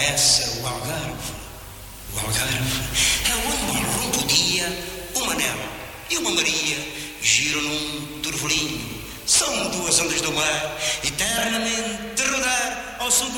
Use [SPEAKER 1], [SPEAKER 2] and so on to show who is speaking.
[SPEAKER 1] Começa o Algarve. O Algarve é onde uma rompodia, um Manel e uma Maria giram num turvelinho. São duas ondas do mar, eternamente a rodar ao som do